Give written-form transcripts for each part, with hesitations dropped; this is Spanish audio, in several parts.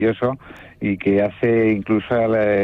maravilloso y que hace incluso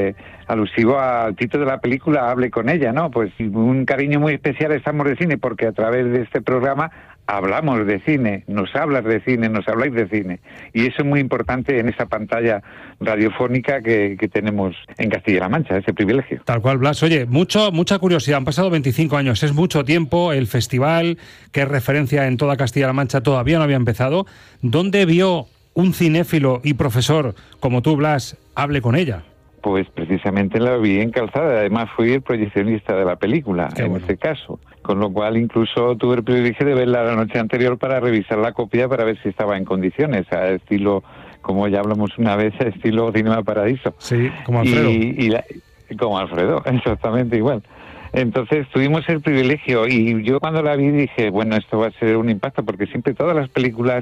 alusivo al título de la película, Hable con ella, ¿no? Pues un cariño muy especial a Estamos de Cine, porque a través de este programa hablamos de cine, nos hablas de cine, nos habláis de cine. Y eso es muy importante en esa pantalla radiofónica que tenemos en Castilla-La Mancha, ese privilegio. Tal cual, Blas. Oye, mucha curiosidad. Han pasado 25 años, es mucho tiempo. El festival, que es referencia en toda Castilla-La Mancha, todavía no había empezado. ¿Dónde vio un cinéfilo y profesor como tú, Blas, Hable con ella? Pues precisamente la vi en Calzada. Además fui el proyeccionista de la película, este caso. Con lo cual incluso tuve el privilegio de verla la noche anterior para revisar la copia para ver si estaba en condiciones, a estilo, como ya hablamos una vez, a estilo Cinema Paradiso. Sí, como Alfredo. Como Alfredo, exactamente igual. Entonces tuvimos el privilegio y yo cuando la vi dije, bueno, esto va a ser un impacto, porque siempre todas las películas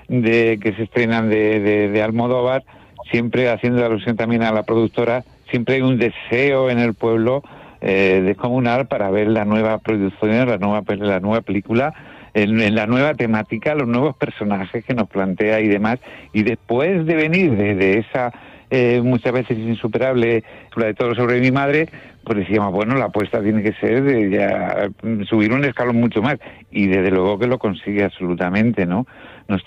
que se estrenan de Almodóvar, siempre haciendo alusión también a la productora, siempre hay un deseo en el pueblo descomunal para ver la nueva producción, la nueva película, en la nueva temática, los nuevos personajes que nos plantea y demás. Y después de venir de esa muchas veces insuperable, la de Todo sobre mi madre, pues decíamos, bueno, la apuesta tiene que ser de ya subir un escalón mucho más. Y desde luego que lo consigue absolutamente, ¿no? Nos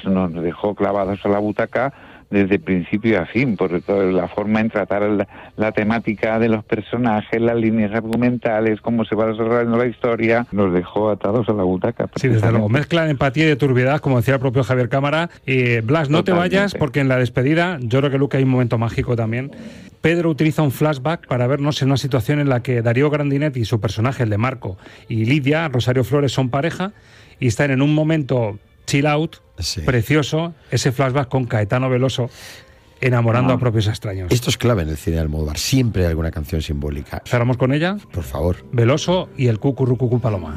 dejó clavados a la butaca desde principio a fin, por toda la forma en tratar la temática de los personajes, las líneas argumentales, cómo se va desarrollando la historia, nos dejó atados a la butaca. Sí, desde luego, mezcla de empatía y de turbiedad, como decía el propio Javier Cámara. Blas, no te vayas, porque en la despedida, yo creo que Luca hay un momento mágico también. Pedro utiliza un flashback para vernos en una situación en la que Darío Grandinetti, su personaje, el de Marco, y Lidia, Rosario Flores, son pareja, y están en un momento chill out, precioso, ese flashback con Caetano Veloso enamorando a propios extraños. Esto es clave en el cine de Almodóvar, siempre hay alguna canción simbólica. ¿Cerramos con ella? Por favor. Veloso y el Cucurrucucú Paloma.